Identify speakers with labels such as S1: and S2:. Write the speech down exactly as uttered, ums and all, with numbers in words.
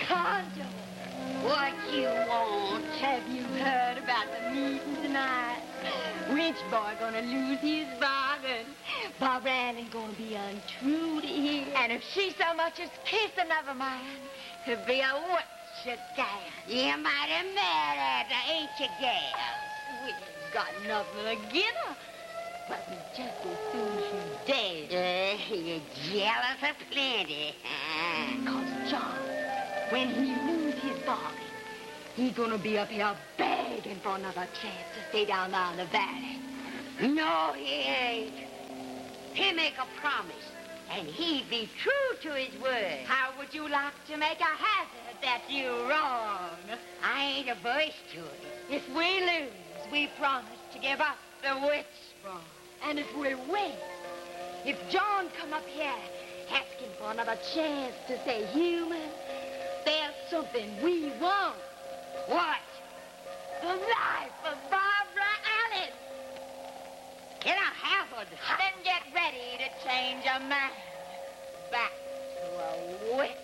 S1: Conjure. What you want? Have you heard about the meeting tonight? Rich boy gonna lose his bargain. Barbara Ann ain't gonna be untrue to him. And if she so much as kiss another man, he'll be a whatcha gal. You might have met at the ain't you gal? We ain't got nothing against her. But we just as soon as she's dead. Uh, you're jealous of plenty. Cause John, when he lose his bargain, he's gonna be up here begging for another chance to stay down there in the valley. No, he ain't. He make a promise, and he be true to his word. How would you like to make a hazard that you wrong? I ain't averse to it. If we lose, we promise to give up the witch farm. And if we win, if John come up here asking for another chance to stay human, there's something we want. What? The life of Barbara Allen. Get a hazard. Then get ready to change a man back to a witch.